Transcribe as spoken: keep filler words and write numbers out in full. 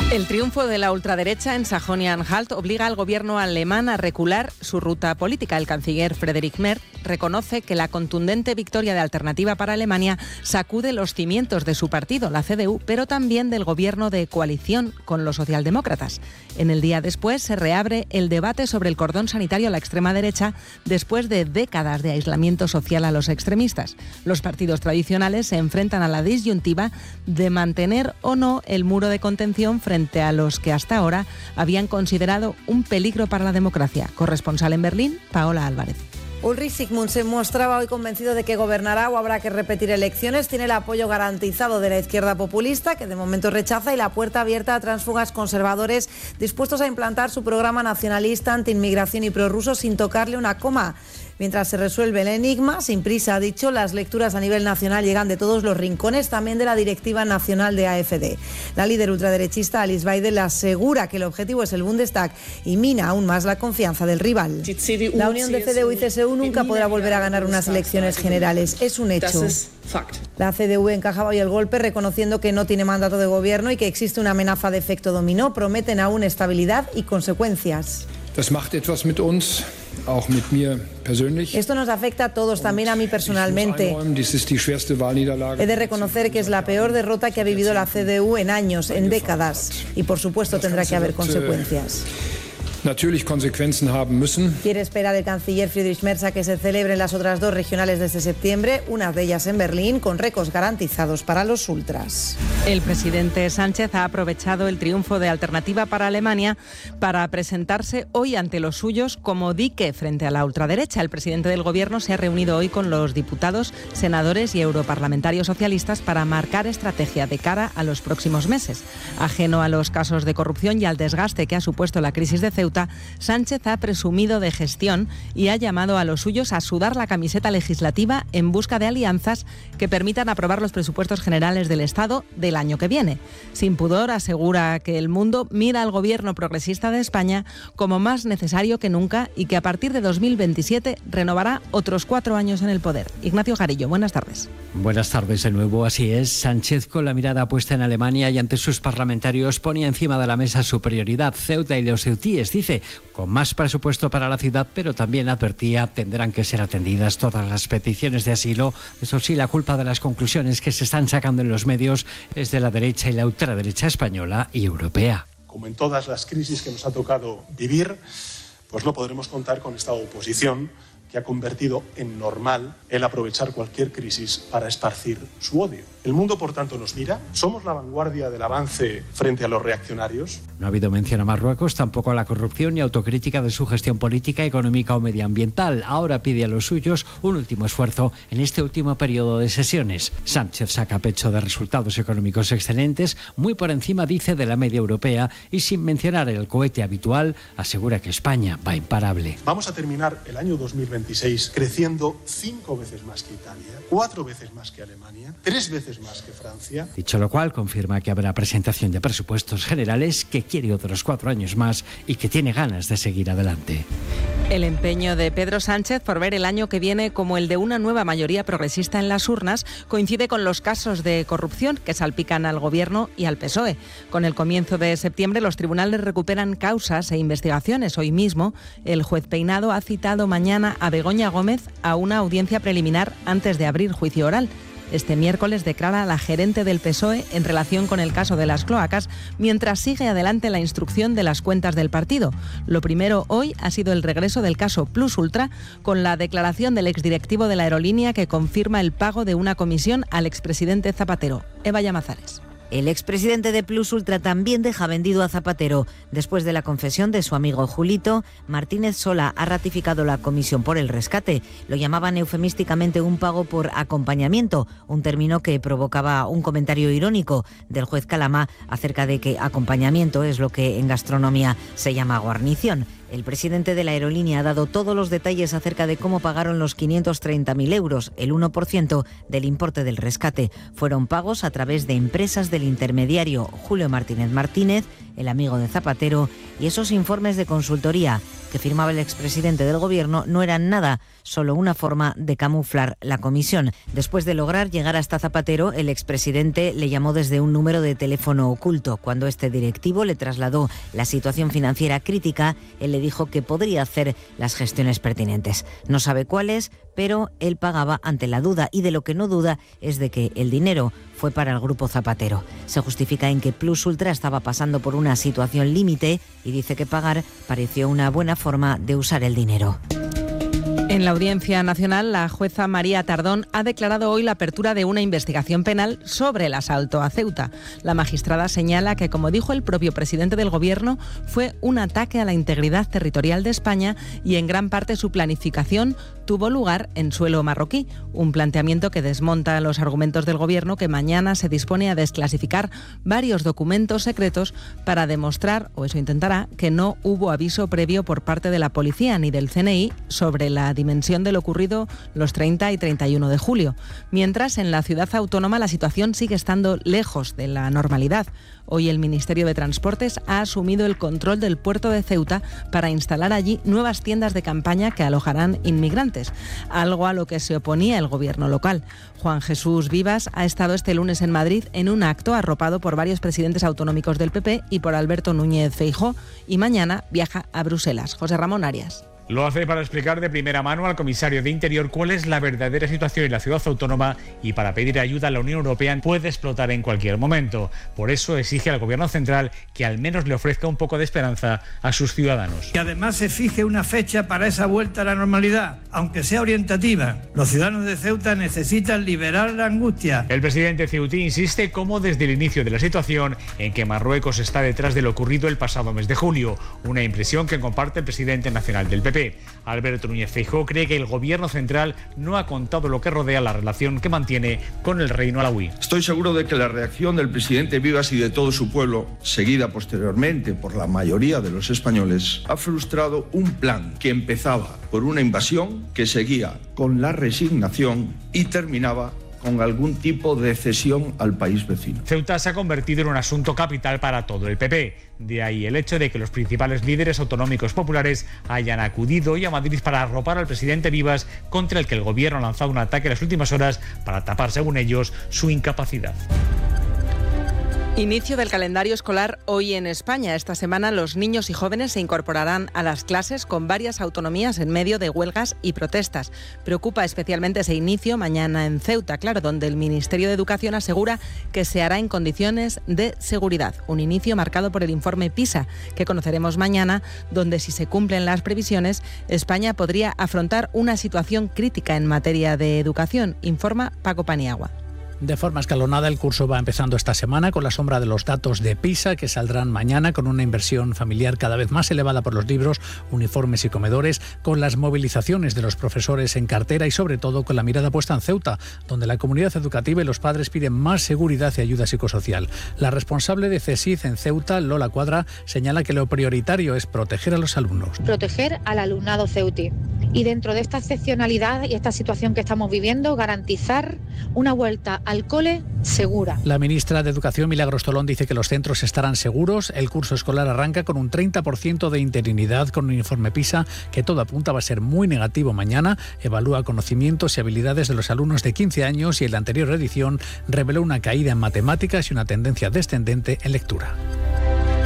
El triunfo de la ultraderecha en Sajonia-Anhalt obliga al gobierno alemán a recular su ruta política. El canciller Friedrich Merz reconoce que la contundente victoria de Alternativa para Alemania sacude los cimientos de su partido, la C D U, pero también del gobierno de coalición con los socialdemócratas. En el día después se reabre el debate sobre el cordón sanitario a la extrema derecha después de décadas de aislamiento social a los extremistas. Los partidos tradicionales se enfrentan a la disyuntiva de mantener o no el muro de contención frente frente a los que hasta ahora habían considerado un peligro para la democracia. Corresponsal en Berlín, Paola Álvarez. Ulrich Sigmund se mostraba hoy convencido de que gobernará o habrá que repetir elecciones. Tiene el apoyo garantizado de la izquierda populista, que de momento rechaza, y la puerta abierta a tránsfugas conservadores dispuestos a implantar su programa nacionalista, antiinmigración y prorruso sin tocarle una coma. Mientras se resuelve el enigma, sin prisa, ha dicho, las lecturas a nivel nacional llegan de todos los rincones, también de la directiva nacional de A F D. La líder ultraderechista Alice Weidel asegura que el objetivo es el Bundestag y mina aún más la confianza del rival. La unión de C D U y C S U nunca podrá volver a ganar unas elecciones generales. Es un hecho. La C D U encajaba hoy el golpe reconociendo que no tiene mandato de gobierno y que existe una amenaza de efecto dominó. Prometen aún estabilidad y consecuencias. Das macht etwas mit uns, auch mit mir persönlich. Esto nos afecta a todos, también a mí personalmente. He de reconocer que es la peor derrota que ha vivido la C D U en años, en décadas. Y por supuesto tendrá que haber consecuencias. Natürlich Konsequenzen haben müssen. Quiere esperar el canciller Friedrich Merz a que se celebren las otras dos regionales de este septiembre, una de ellas en Berlín, con récords garantizados para los ultras. El presidente Sánchez ha aprovechado el triunfo de Alternativa para Alemania para presentarse hoy ante los suyos como dique frente a la ultraderecha. El presidente del gobierno se ha reunido hoy con los diputados, senadores y europarlamentarios socialistas para marcar estrategia de cara a los próximos meses. Ajeno a los casos de corrupción y al desgaste que ha supuesto la crisis de Ceuta, Sánchez ha presumido de gestión y ha llamado a los suyos a sudar la camiseta legislativa en busca de alianzas que permitan aprobar los presupuestos generales del Estado del año que viene. Sin pudor, asegura que el mundo mira al gobierno progresista de España como más necesario que nunca y que a partir de dos mil veintisiete renovará otros cuatro años en el poder. Ignacio Jarillo, buenas tardes. Buenas tardes de nuevo. Así es, Sánchez, con la mirada puesta en Alemania y ante sus parlamentarios, ponía encima de la mesa su prioridad, Ceuta y los ceutíes, dice, con más presupuesto para la ciudad, pero también advertía, tendrán que ser atendidas todas las peticiones de asilo. Eso sí, la culpa de las conclusiones que se están sacando en los medios es de la derecha y la ultraderecha española y europea. Como en todas las crisis que nos ha tocado vivir, pues no podremos contar con esta oposición que ha convertido en normal el aprovechar cualquier crisis para esparcir su odio. El mundo, por tanto, nos mira. ¿Somos la vanguardia del avance frente a los reaccionarios? No ha habido mención a Marruecos, tampoco a la corrupción ni autocrítica de su gestión política, económica o medioambiental. Ahora pide a los suyos un último esfuerzo en este último periodo de sesiones. Sánchez saca pecho de resultados económicos excelentes, muy por encima, dice, de la media europea, y sin mencionar el cohete habitual, asegura que España va imparable. Vamos a terminar el año dos mil veintiséis creciendo cinco veces más que Italia, cuatro veces más que Alemania, tres veces más que Francia. Dicho lo cual, confirma que habrá presentación de presupuestos generales, que quiere otros cuatro años más y que tiene ganas de seguir adelante. El empeño de Pedro Sánchez por ver el año que viene como el de una nueva mayoría progresista en las urnas coincide con los casos de corrupción que salpican al Gobierno y al P S O E. Con el comienzo de septiembre, los tribunales recuperan causas e investigaciones. Hoy mismo, el juez Peinado ha citado mañana a Begoña Gómez a una audiencia preliminar antes de abrir juicio oral. Este miércoles declara la gerente del P S O E en relación con el caso de las cloacas, mientras sigue adelante la instrucción de las cuentas del partido. Lo primero hoy ha sido el regreso del caso Plus Ultra, con la declaración del exdirectivo de la aerolínea que confirma el pago de una comisión al expresidente Zapatero. Eva Llamazares. El expresidente de Plus Ultra también deja vendido a Zapatero. Después de la confesión de su amigo Julito, Martínez Sola ha ratificado la comisión por el rescate. Lo llamaban eufemísticamente un pago por acompañamiento, un término que provocaba un comentario irónico del juez Calama acerca de que acompañamiento es lo que en gastronomía se llama guarnición. El presidente de la aerolínea ha dado todos los detalles acerca de cómo pagaron los quinientos treinta mil euros, el uno por ciento del importe del rescate. Fueron pagos a través de empresas del intermediario Julio Martínez Martínez, el amigo de Zapatero, y esos informes de consultoría que firmaba el expresidente del Gobierno no eran nada, solo una forma de camuflar la comisión. Después de lograr llegar hasta Zapatero, el expresidente le llamó desde un número de teléfono oculto. Cuando este directivo le trasladó la situación financiera crítica, él le dijo que podría hacer las gestiones pertinentes. No sabe cuáles, pero él pagaba ante la duda, y de lo que no duda es de que el dinero fue para el grupo Zapatero. Se justifica en que Plus Ultra estaba pasando por una situación límite y dice que pagar pareció una buena forma de usar el dinero. En la Audiencia Nacional, la jueza María Tardón ha declarado hoy la apertura de una investigación penal sobre el asalto a Ceuta. La magistrada señala que, como dijo el propio presidente del Gobierno, fue un ataque a la integridad territorial de España y en gran parte su planificación tuvo lugar en suelo marroquí, un planteamiento que desmonta los argumentos del Gobierno, que mañana se dispone a desclasificar varios documentos secretos para demostrar, o eso intentará, que no hubo aviso previo por parte de la policía ni del C N I sobre la dimensión de lo ocurrido los treinta y treinta y uno de julio. Mientras, en la ciudad autónoma la situación sigue estando lejos de la normalidad. Hoy el Ministerio de Transportes ha asumido el control del puerto de Ceuta para instalar allí nuevas tiendas de campaña que alojarán inmigrantes, algo a lo que se oponía el gobierno local. Juan Jesús Vivas ha estado este lunes en Madrid en un acto arropado por varios presidentes autonómicos del P P y por Alberto Núñez Feijóo, y mañana viaja a Bruselas. José Ramón Arias. Lo hace para explicar de primera mano al comisario de Interior cuál es la verdadera situación en la ciudad autónoma y para pedir ayuda a la Unión Europea. Puede explotar en cualquier momento. Por eso exige al Gobierno central que al menos le ofrezca un poco de esperanza a sus ciudadanos. Y además se fije una fecha para esa vuelta a la normalidad, aunque sea orientativa. Los ciudadanos de Ceuta necesitan liberar la angustia. El presidente ceutí insiste, como desde el inicio de la situación, en que Marruecos está detrás de lo ocurrido el pasado mes de julio, una impresión que comparte el presidente nacional del P P. Alberto Núñez Feijóo cree que el Gobierno central no ha contado lo que rodea la relación que mantiene con el reino alauí. Estoy seguro de que la reacción del presidente Vivas y de todo su pueblo, seguida posteriormente por la mayoría de los españoles, ha frustrado un plan que empezaba por una invasión, que seguía con la resignación y terminaba con algún tipo de cesión al país vecino. Ceuta se ha convertido en un asunto capital para todo el P P. De ahí el hecho de que los principales líderes autonómicos populares hayan acudido hoy a Madrid para arropar al presidente Vivas, contra el que el gobierno ha lanzado un ataque en las últimas horas para tapar, según ellos, su incapacidad. Inicio del calendario escolar hoy en España. Esta semana los niños y jóvenes se incorporarán a las clases con varias autonomías en medio de huelgas y protestas. Preocupa especialmente ese inicio mañana en Ceuta, claro, donde el Ministerio de Educación asegura que se hará en condiciones de seguridad. Un inicio marcado por el informe PISA, que conoceremos mañana, donde, si se cumplen las previsiones, España podría afrontar una situación crítica en materia de educación, informa Paco Paniagua. De forma escalonada, el curso va empezando esta semana con la sombra de los datos de PISA, que saldrán mañana, con una inversión familiar cada vez más elevada por los libros, uniformes y comedores, con las movilizaciones de los profesores en cartera y sobre todo con la mirada puesta en Ceuta, donde la comunidad educativa y los padres piden más seguridad y ayuda psicosocial. La responsable de CESID en Ceuta, Lola Cuadra, señala que lo prioritario es proteger a los alumnos. Proteger al alumnado ceutí. Y dentro de esta excepcionalidad y esta situación que estamos viviendo, garantizar una vuelta al cole segura. La ministra de Educación, Milagros Tolón, dice que los centros estarán seguros. El curso escolar arranca con un treinta por ciento de interinidad, con un informe PISA que todo apunta va a ser muy negativo mañana. Evalúa conocimientos y habilidades de los alumnos de quince años y en la anterior edición reveló una caída en matemáticas y una tendencia descendente en lectura.